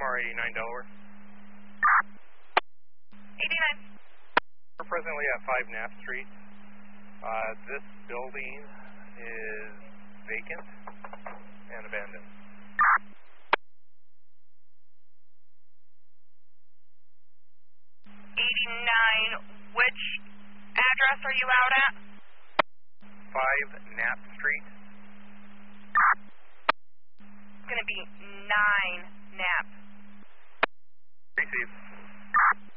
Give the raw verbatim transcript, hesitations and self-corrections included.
Tower eighty-nine, Delaware. eighty-nine. We're presently at five Knapp Street. Uh, this building is vacant and abandoned. eighty-nine. Which address are you out at? five Knapp Street. It's going to be nine Knapp. Receive.